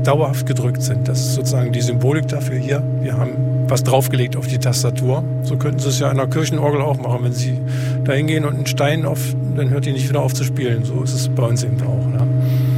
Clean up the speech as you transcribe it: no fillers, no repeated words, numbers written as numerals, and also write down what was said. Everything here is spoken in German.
dauerhaft gedrückt sind. Das ist sozusagen die Symbolik dafür hier. Wir haben was draufgelegt auf die Tastatur. So könnten Sie es ja an einer Kirchenorgel auch machen. Wenn Sie da hingehen und einen Stein dann hört die nicht wieder auf zu spielen. So ist es bei uns eben auch. Ne?